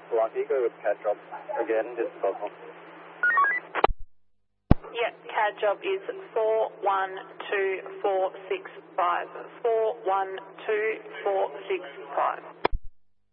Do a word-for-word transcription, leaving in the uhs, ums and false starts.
Lucky, go with cat job again, just possible. Yep, C A D job is four one two four six five. four one two four six five.